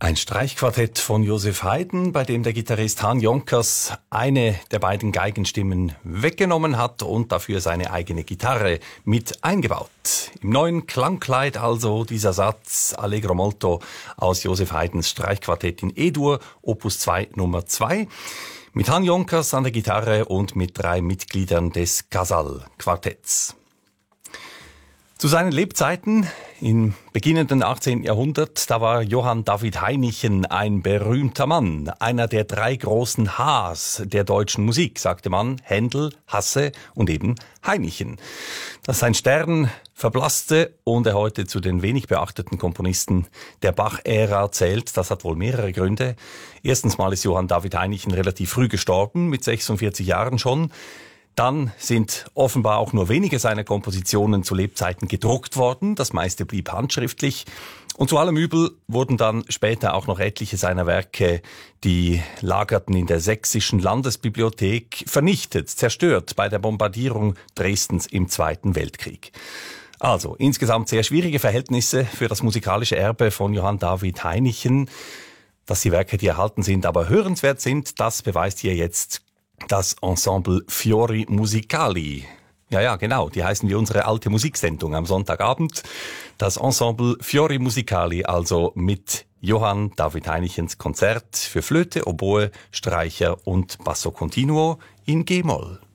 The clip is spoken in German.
Ein Streichquartett von Joseph Haydn, bei dem der Gitarrist Han Jonkers eine der beiden Geigenstimmen weggenommen hat und dafür seine eigene Gitarre mit eingebaut. Im neuen Klangkleid also dieser Satz Allegro molto aus Joseph Haydns Streichquartett in E-Dur, Opus 2 Nummer 2, mit Han Jonkers an der Gitarre und mit 3 Mitgliedern des Casal-Quartetts. Zu seinen Lebzeiten im beginnenden 18. Jahrhundert, da war Johann David Hainichen ein berühmter Mann, einer der 3 großen Hs der deutschen Musik, sagte man, Händel, Hasse und eben Hainichen. Dass sein Stern verblasste und er heute zu den wenig beachteten Komponisten der Bach-Ära zählt, das hat wohl mehrere Gründe. Erstens mal ist Johann David Hainichen relativ früh gestorben, mit 46 Jahren schon. Dann sind offenbar auch nur wenige seiner Kompositionen zu Lebzeiten gedruckt worden. Das meiste blieb handschriftlich. Und zu allem Übel wurden dann später auch noch etliche seiner Werke, die lagerten in der Sächsischen Landesbibliothek, vernichtet, zerstört bei der Bombardierung Dresdens im Zweiten Weltkrieg. Also insgesamt sehr schwierige Verhältnisse für das musikalische Erbe von Johann David Hainichen. Dass die Werke, die erhalten sind, aber hörenswert sind, das beweist hier jetzt das Ensemble Fiori Musicali. Ja, genau, die heißen wie unsere alte Musiksendung am Sonntagabend. Das Ensemble Fiori Musicali, also mit Johann David Hainichens Konzert für Flöte, Oboe, Streicher und Basso Continuo in G-Moll.